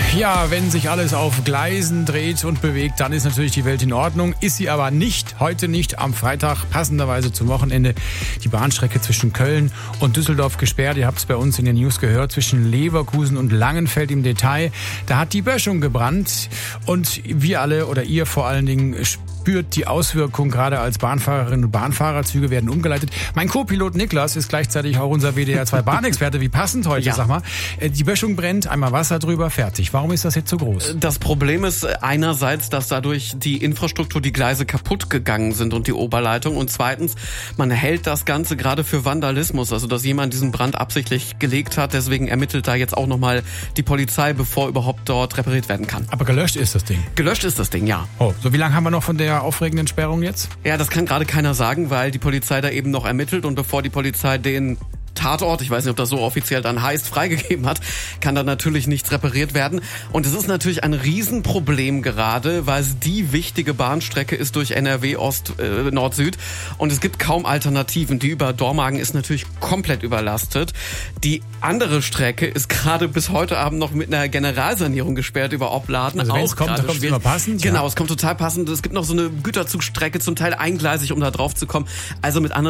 Ja, wenn sich alles auf Gleisen dreht und bewegt, dann ist natürlich die Welt in Ordnung. Ist sie aber nicht, heute nicht, am Freitag, passenderweise zum Wochenende, die Bahnstrecke zwischen Köln und Düsseldorf gesperrt. Ihr habt es bei uns in den News gehört, zwischen Leverkusen und Langenfeld im Detail. Da hat die Böschung gebrannt und wir alle oder ihr vor allen Dingen spürt die Auswirkung, gerade als Bahnfahrerinnen und Bahnfahrer. Züge werden umgeleitet. Mein Co-Pilot Niklas ist gleichzeitig auch unser WDR2-Bahnexperte. Wie passend heute, Ja. Sag mal. Die Böschung brennt, einmal Wasser drüber, fertig. Warum ist das jetzt so groß? Das Problem ist einerseits, dass dadurch die Infrastruktur, die Gleise kaputt gegangen sind und die Oberleitung. Und zweitens, man hält das Ganze gerade für Vandalismus, also dass jemand diesen Brand absichtlich gelegt hat. Deswegen ermittelt da jetzt auch nochmal die Polizei, bevor überhaupt dort repariert werden kann. Aber gelöscht ist das Ding. Gelöscht ist das Ding, ja. Oh, so wie lange haben wir noch von der aufregenden Sperrung jetzt? Ja, das kann gerade keiner sagen, weil die Polizei da eben noch ermittelt und bevor die Polizei den Tatort, ich weiß nicht, ob das so offiziell dann heißt, freigegeben hat, kann da natürlich nichts repariert werden. Und es ist natürlich ein Riesenproblem gerade, weil es die wichtige Bahnstrecke ist durch NRW Nord-Süd und es gibt kaum Alternativen. Die über Dormagen ist natürlich komplett überlastet. Die andere Strecke ist gerade bis heute Abend noch mit einer Generalsanierung gesperrt über Opladen. Also wenn es kommt, dann kommt es immer passend. Genau, Ja. es kommt total passend. Es gibt noch so eine Güterzugstrecke, zum Teil eingleisig, um da drauf zu kommen. Also mit anderen